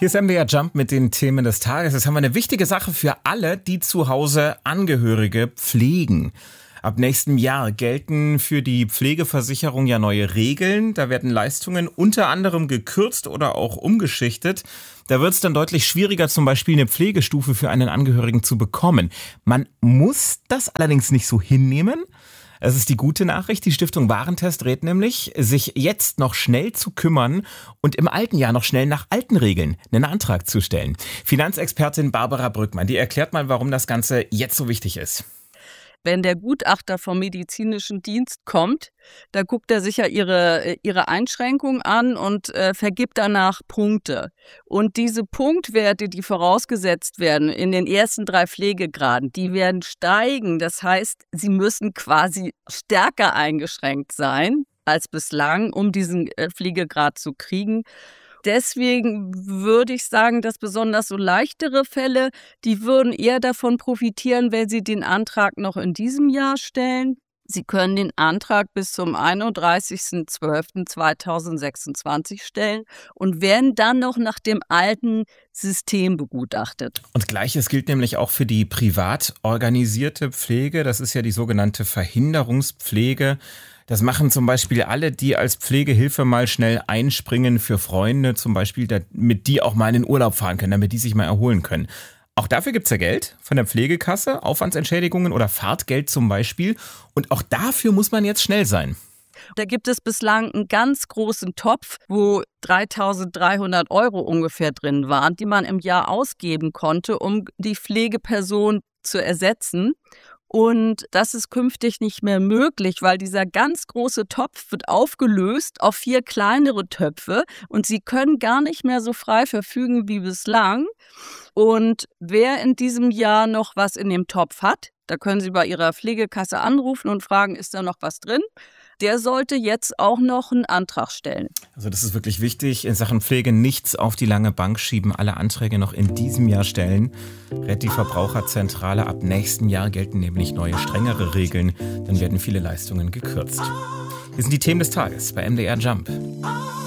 Hier ist MDR Jump mit den Themen des Tages. Jetzt haben wir eine wichtige Sache für alle, die zu Hause Angehörige pflegen. Ab nächstem Jahr gelten für die Pflegeversicherung ja neue Regeln. Da werden Leistungen unter anderem gekürzt oder auch umgeschichtet. Da wird es dann deutlich schwieriger, zum Beispiel eine Pflegestufe für einen Angehörigen zu bekommen. Man muss das allerdings nicht so hinnehmen. Das ist die gute Nachricht. Die Stiftung Warentest rät nämlich, sich jetzt noch schnell zu kümmern und im alten Jahr noch schnell nach alten Regeln einen Antrag zu stellen. Finanzexpertin Barbara Brückmann, die erklärt mal, warum das Ganze jetzt so wichtig ist. Wenn der Gutachter vom medizinischen Dienst kommt, da guckt er sich ja ihre Einschränkungen an und vergibt danach Punkte. Und diese Punktwerte, die vorausgesetzt werden in den ersten 3 Pflegegraden, die werden steigen. Das heißt, sie müssen quasi stärker eingeschränkt sein als bislang, um diesen Pflegegrad zu kriegen. Deswegen würde ich sagen, dass besonders so leichtere Fälle, die würden eher davon profitieren, wenn sie den Antrag noch in diesem Jahr stellen. Sie können den Antrag bis zum 31.12.2026 stellen und werden dann noch nach dem alten System begutachtet. Und Gleiches gilt nämlich auch für die privat organisierte Pflege. Das ist ja die sogenannte Verhinderungspflege. Das machen zum Beispiel alle, die als Pflegehilfe mal schnell einspringen für Freunde, zum Beispiel, damit die auch mal in den Urlaub fahren können, damit die sich mal erholen können. Auch dafür gibt's ja Geld von der Pflegekasse, Aufwandsentschädigungen oder Fahrtgeld zum Beispiel. Und auch dafür muss man jetzt schnell sein. Da gibt es bislang einen ganz großen Topf, wo 3.300 € ungefähr drin waren, die man im Jahr ausgeben konnte, um die Pflegeperson zu ersetzen. Und das ist künftig nicht mehr möglich, weil dieser ganz große Topf wird aufgelöst auf 4 kleinere Töpfe und sie können gar nicht mehr so frei verfügen wie bislang. Und wer in diesem Jahr noch was in dem Topf hat, da können Sie bei Ihrer Pflegekasse anrufen und fragen, ist da noch was drin? Der sollte jetzt auch noch einen Antrag stellen. Also das ist wirklich wichtig. In Sachen Pflege nichts auf die lange Bank schieben. Alle Anträge noch in diesem Jahr stellen. Rät die Verbraucherzentrale. Ab nächsten Jahr gelten nämlich neue, strengere Regeln. Dann werden viele Leistungen gekürzt. Hier sind die Themen des Tages bei MDR Jump.